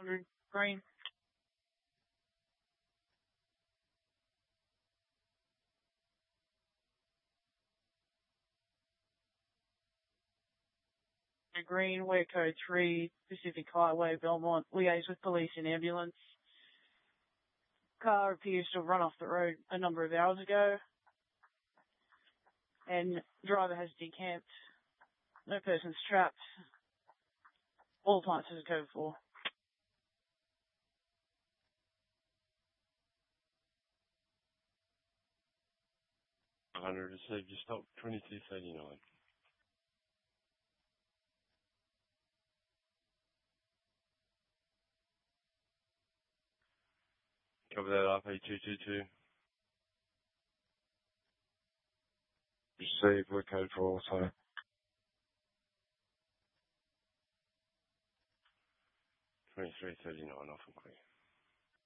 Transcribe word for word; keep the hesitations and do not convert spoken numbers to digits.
hundred green. Green, We're code three, Pacific Highway, Belmont. Liaise with police and ambulance. Car appears to have run off the road a number of hours ago. And driver has decamped. No person's trapped. All appliances are code four. one hundred received your stop, twenty-two thirty-nine. Cover that R P two two two. Received, we're code for auto. twenty-three thirty-nine, off and clear.